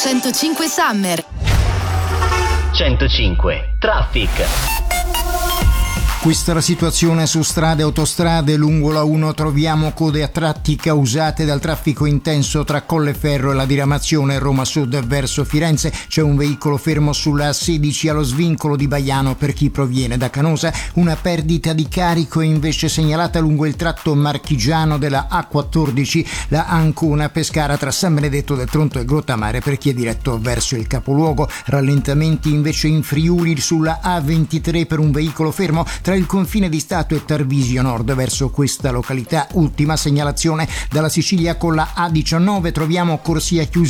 105 Summer. 105 Traffic. Questa è la situazione su strade e autostrade. Lungo la 1 troviamo code a tratti causate dal traffico intenso tra Colleferro e la diramazione Roma Sud verso Firenze. C'è un veicolo fermo sulla 16 allo svincolo di Baiano per chi proviene da Canosa. Una perdita di carico è invece segnalata lungo il tratto marchigiano della A14, la Ancona-Pescara tra San Benedetto del Tronto e Grottamare per chi è diretto verso il capoluogo. Rallentamenti invece in Friuli sulla A23 per un veicolo fermo tra il confine di Stato e Tarvisio Nord verso questa località. Ultima segnalazione dalla Sicilia con la A19, troviamo corsia chiusa